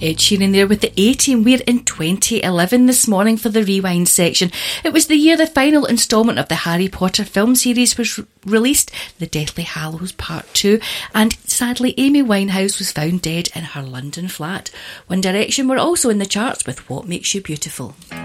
Ed Sheeran there with the A-Team. We're in 2011 this morning for the Rewind section. It was the year the final instalment of the Harry Potter film series was released, The Deathly Hallows Part 2, and sadly Amy Winehouse was found dead in her London flat. One Direction were also in the charts with What Makes You Beautiful.